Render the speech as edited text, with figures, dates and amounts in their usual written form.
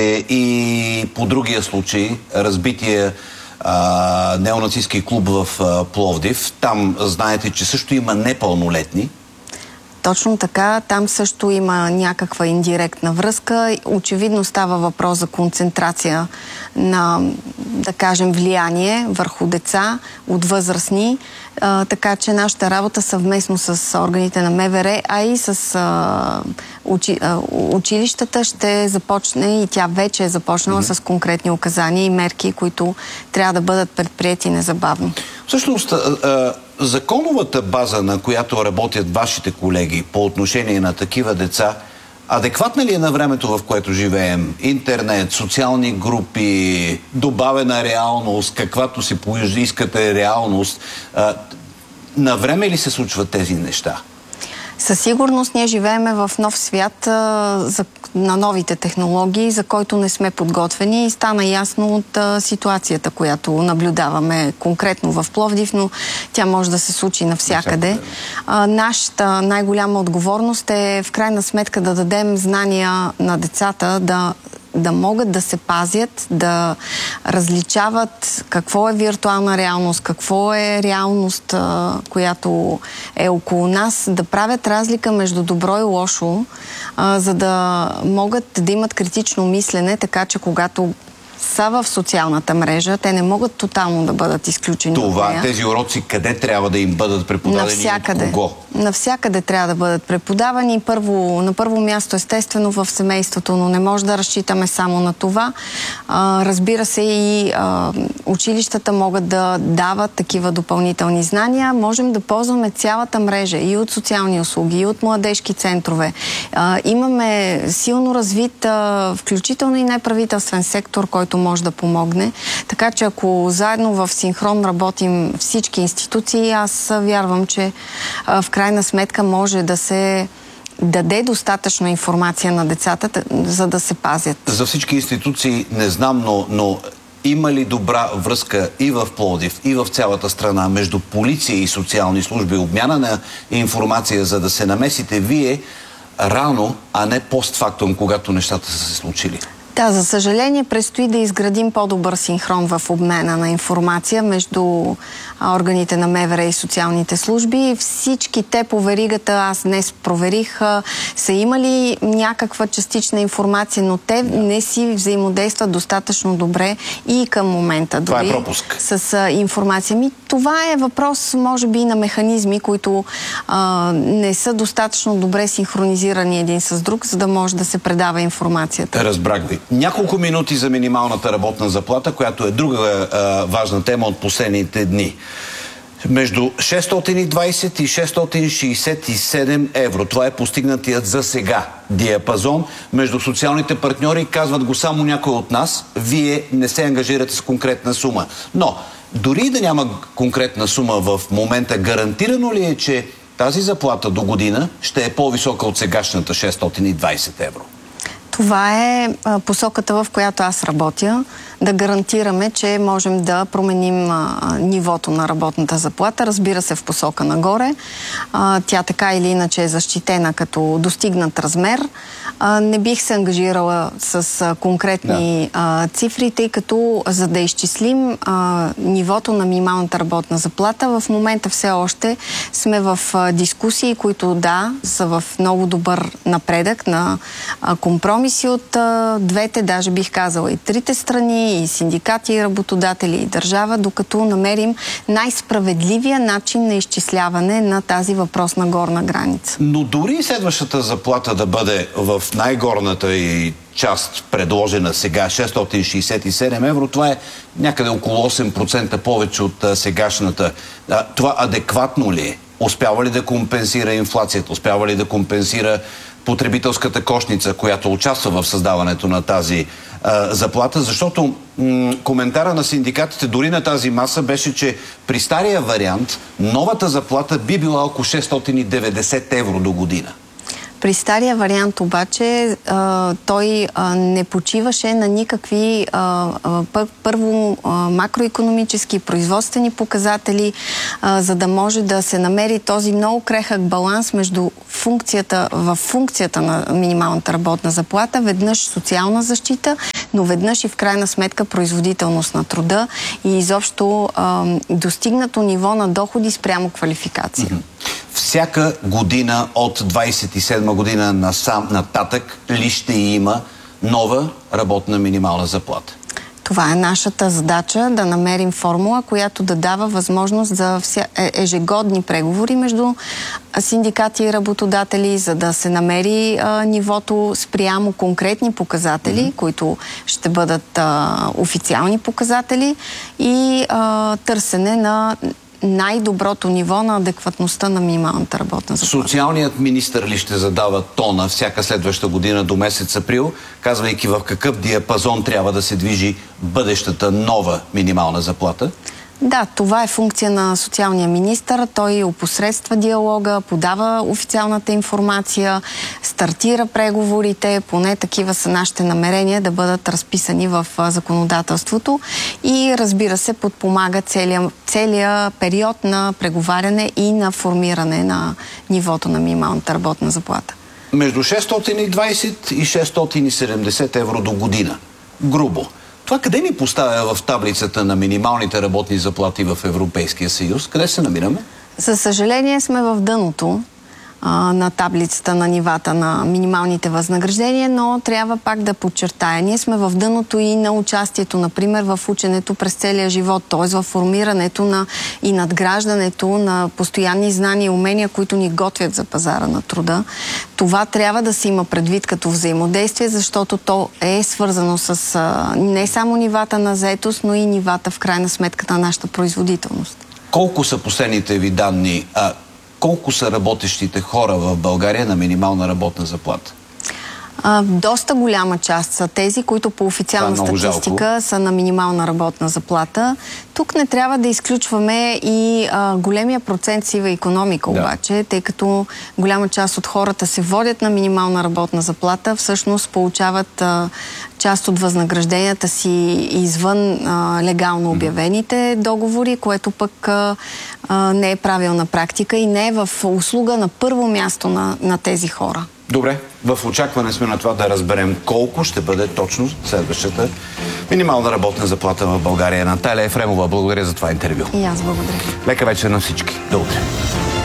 и по другия случай, разбития неонацистски клуб в Пловдив. Там знаете, че също има непълнолетни. Точно така. Там също има някаква индиректна връзка. Очевидно става въпрос за концентрация на, да кажем, влияние върху деца от възрастни. Така че нашата работа съвместно с органите на МВР, а и с училищата ще започне, и тя вече е започнала с конкретни указания и мерки, които трябва да бъдат предприети незабавно. Всъщност, законовата база, на която работят вашите колеги по отношение на такива деца, адекватна ли е на времето, в което живеем? Интернет, социални групи, добавена реалност, каквато си искате реалност. На време ли се случват тези неща? Със сигурност ние живееме в нов свят на новите технологии, за който не сме подготвени, и стана ясно от ситуацията, която наблюдаваме конкретно в Пловдив, но тя може да се случи навсякъде. Нашата най-голяма отговорност е в крайна сметка да дадем знания на децата, да могат да се пазят, да различават какво е виртуална реалност, какво е реалност, която е около нас, да правят разлика между добро и лошо, за да могат да имат критично мислене, така че когато са в социалната мрежа, те не могат тотално да бъдат изключени от нея. Тези уроци къде трябва да им бъдат преподадени? Навсякъде. От кого? Навсякъде трябва да бъдат преподавани. На първо място, естествено, в семейството, но не може да разчитаме само на това. Разбира се, и училищата могат да дават такива допълнителни знания. Можем да ползваме цялата мрежа и от социални услуги, и от младежки центрове. Имаме силно развит, включително и неправителствен сектор, който може да помогне. Така че ако заедно в синхрон работим всички институции, аз вярвам, че в крайна сметка може да се даде достатъчно информация на децата, за да се пазят. За всички институции не знам, но има ли добра връзка и в Пловдив, и в цялата страна между полиция и социални служби, обмяна на информация, за да се намесите вие рано, а не постфактум, когато нещата са се случили? Да, за съжаление, предстои да изградим по-добър синхрон в обмена на информация между органите на МВР и социалните служби. Всички те по веригата, аз днес проверих, са имали някаква частична информация, но те не си взаимодействат достатъчно добре и към момента. Това е пропуск. С информация. Това е въпрос, може би, на механизми, които не са достатъчно добре синхронизирани един с друг, за да може да се предава информацията. Разбрах ви. Няколко минути за минималната работна заплата, която е друга важна тема от последните дни. Между 620 и 667 евро. Това е постигнатият за сега диапазон между социалните партньори. Казват го само някой от нас. Вие не се ангажирате с конкретна сума. Но дори да няма конкретна сума в момента, гарантирано ли е, че тази заплата до година ще е по-висока от сегашната 620 евро? Това е посоката, в която аз работя. Да гарантираме, че можем да променим нивото на работната заплата. Разбира се, в посока нагоре. Тя така или иначе е защитена като достигнат размер. Не бих се ангажирала с конкретни цифри, тъй като за да изчислим нивото на минималната работна заплата, в момента все още сме в дискусии, които са в много добър напредък на компромиси от двете, даже бих казала и трите страни, и синдикати, и работодатели, и държава, докато намерим най-справедливия начин на изчисляване на тази въпросна горна граница. Но дори следващата заплата да бъде в най-горната и част, предложена сега, 667 евро, това е някъде около 8% повече от сегашната. Това адекватно ли е? Успява ли да компенсира инфлацията? Успява ли да компенсира потребителската кошница, която участва в създаването на тази заплата? Защото коментара на синдикатите дори на тази маса беше, че при стария вариант новата заплата би била около 690 евро до година. При стария вариант обаче той не почиваше на никакви първо макроекономически производствени показатели, за да може да се намери този много крехък баланс между функцията на минималната работна заплата, веднъж социална защита но веднъж и в крайна сметка производителност на труда и изобщо достигнато ниво на доходи спрямо квалификация. Всяка година от 27 година нататък ли ще има нова работна минимална заплата? Това е нашата задача, да намерим формула, която да дава възможност за ежегодни преговори между синдикати и работодатели, за да се намери нивото спрямо конкретни показатели, които ще бъдат официални показатели и търсене на най-доброто ниво на адекватността на минималната работна заплата. Социалният министър ли ще задава тона всяка следваща година до месец април, казвайки в какъв диапазон трябва да се движи бъдещата нова минимална заплата? Да, това е функция на социалния министър. Той опосредства диалога, подава официалната информация, стартира преговорите, поне такива са нашите намерения да бъдат разписани в законодателството и, разбира се, подпомага целия период на преговаряне и на формиране на нивото на минималната работна заплата. Между 620 и 670 евро до година. Грубо. Това къде ни поставя в таблицата на минималните работни заплати в Европейския съюз? Къде се намираме? За съжаление сме в дъното на таблицата на нивата на минималните възнаграждения, но трябва пак да подчертая. Ние сме в дъното и на участието, например, в ученето през целия живот, т.е. в формирането и надграждането на постоянни знания и умения, които ни готвят за пазара на труда. Това трябва да се има предвид като взаимодействие, защото то е свързано с не само нивата на заетост, но и нивата в крайна сметка на нашата производителност. Колко са последните ви данни? Колко са работещите хора в България на минимална работна заплата? Доста голяма част са тези, които по официална статистика са на минимална работна заплата. Тук не трябва да изключваме и големия процент сива икономика обаче, тъй като голяма част от хората се водят на минимална работна заплата, всъщност получават част от възнагражденията си извън легално обявените договори, което пък не е правилна практика и не е в услуга на първо място на тези хора. Добре, в очакване сме на това да разберем колко ще бъде точно следващата минимална работна заплата в България. Наталия Ефремова, благодаря за това интервю. И аз благодаря. Лека вечер на всички. До утре.